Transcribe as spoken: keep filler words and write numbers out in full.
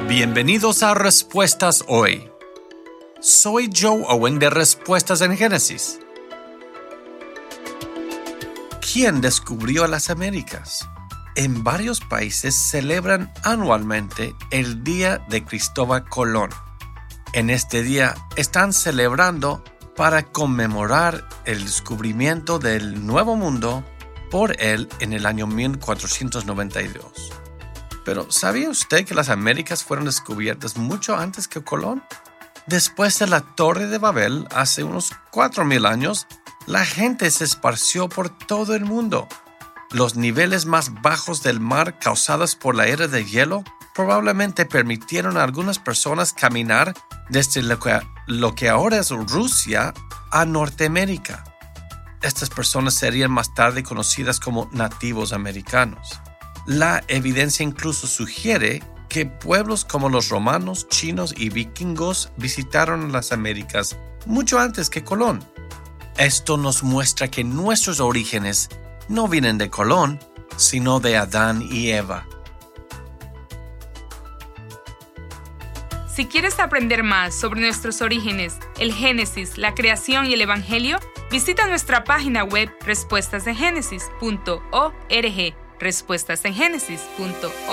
Bienvenidos a Respuestas Hoy. Soy Joe Owen de Respuestas en Génesis. ¿Quién descubrió las Américas? En varios países celebran anualmente el Día de Cristóbal Colón. En este día están celebrando para conmemorar el descubrimiento del Nuevo Mundo por él en el año mil cuatrocientos noventa y dos. Pero ¿sabía usted que las Américas fueron descubiertas mucho antes que Colón? Después de la Torre de Babel, hace unos cuatro mil años, la gente se esparció por todo el mundo. Los niveles más bajos del mar causados por la era de hielo probablemente permitieron a algunas personas caminar desde lo que, lo que ahora es Rusia a Norteamérica. Estas personas serían más tarde conocidas como nativos americanos. La evidencia incluso sugiere que pueblos como los romanos, chinos y vikingos visitaron las Américas mucho antes que Colón. Esto nos muestra que nuestros orígenes no vienen de Colón, sino de Adán y Eva. Si quieres aprender más sobre nuestros orígenes, el Génesis, la creación y el Evangelio, visita nuestra página web respuestas en génesis punto org. respuestas en génesis punto org.